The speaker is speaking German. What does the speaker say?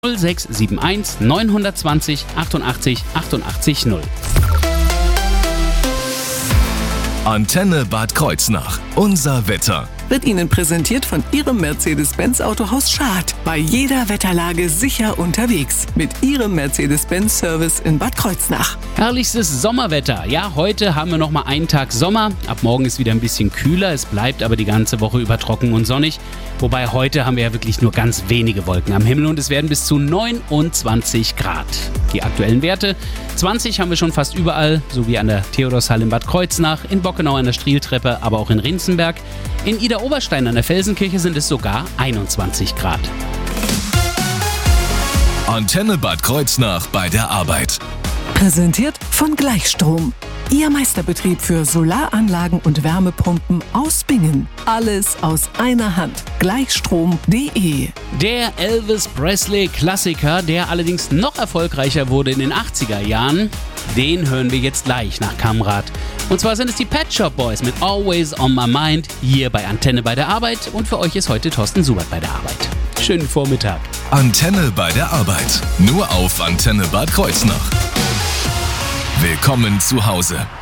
0671 920 88 88 0. Antenne Bad Kreuznach. Unser Wetter. Wird Ihnen präsentiert von Ihrem Mercedes-Benz Autohaus Schad. Bei jeder Wetterlage sicher unterwegs. Mit Ihrem Mercedes-Benz Service in Bad Kreuznach. Herrlichstes Sommerwetter. Ja, heute haben wir noch mal einen Tag Sommer. Ab morgen ist wieder ein bisschen kühler. Es bleibt aber die ganze Woche über trocken und sonnig. Wobei heute haben wir ja wirklich nur ganz wenige Wolken am Himmel und es werden bis zu 29 Grad. Die aktuellen Werte: 20 haben wir schon fast überall, sowie an der Theodorshalle in Bad Kreuznach, in Bockenau an der Strieltreppe, aber auch in Rinzenberg. In Idar-Oberstein an der Felsenkirche sind es sogar 21 Grad. Antenne Bad Kreuznach bei der Arbeit. Präsentiert von Gleichstrom. Ihr Meisterbetrieb für Solaranlagen und Wärmepumpen aus Bingen. Alles aus einer Hand. Gleichstrom.de. Der Elvis Presley Klassiker, der allerdings noch erfolgreicher wurde in den 80er Jahren, den hören wir jetzt gleich nach Kamrat. Und zwar sind es die Pet Shop Boys mit Always on My Mind hier bei Antenne bei der Arbeit. Und für euch ist heute Thorsten Subert bei der Arbeit. Schönen Vormittag. Antenne bei der Arbeit. Nur auf Antenne Bad Kreuznach. Willkommen zu Hause.